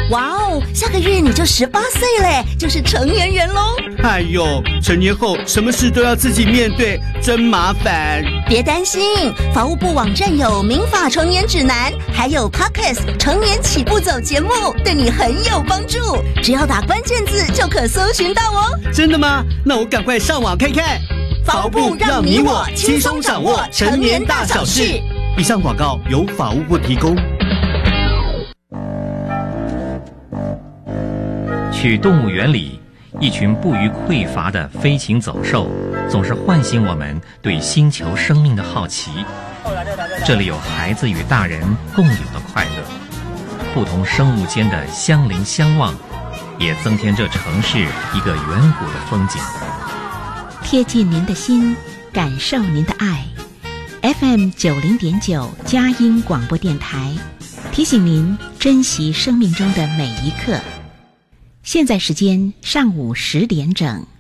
哇哦，下个月你就18岁嘞，就是成年人咯。 哎呦，成年后什么事都要自己面对，真麻烦。 别担心，法务部网站有民法成年指南，还有 Podcast 成年起步走节目，对你很有帮助。只要打关键字就可搜寻到哦。 真的吗？那我赶快上网看看。 法务部让你我轻松掌握成年大小事。 以上广告由法务部提供。 去动物园里，一群不虞匮乏的飞禽走兽，总是唤醒我们对星球生命的好奇。这里有孩子与大人共有的快乐，不同生物间的相邻相望，也增添这城市一个远古的风景。 贴近您的心，感受您的爱。FM 90.9佳音广播电台，提醒您珍惜生命中的每一刻。现在时间上午10点整。